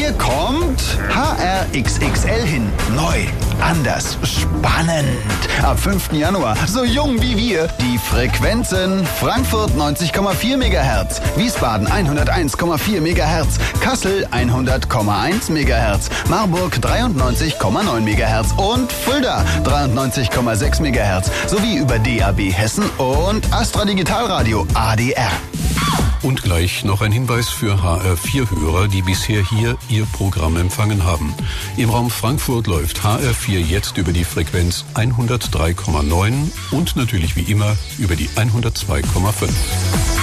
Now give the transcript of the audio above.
Hier kommt HR XXL hin. Neu, anders, spannend. Ab 5. Januar, so jung wie wir. Die Frequenzen: Frankfurt 90,4 MHz, Wiesbaden 101,4 MHz, Kassel 100,1 MHz, Marburg 93,9 MHz und Fulda 93,6 MHz. Sowie über DAB Hessen und Astra Digitalradio ADR. Und gleich noch ein Hinweis für HR4-Hörer, die bisher hier ihr Programm empfangen haben. Im Raum Frankfurt läuft HR4 jetzt über die Frequenz 103,9 und natürlich wie immer über die 102,5.